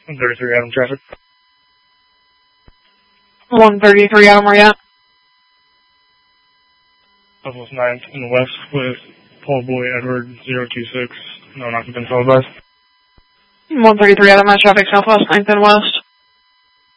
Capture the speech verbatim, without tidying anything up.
one thirty-three Adam traffic. one thirty-three Adam, where you at? Southwest ninth in the west with Paul Boy Edward zero two six. No occupant televised. one thirty-three Adam, at traffic southwest ninth and west.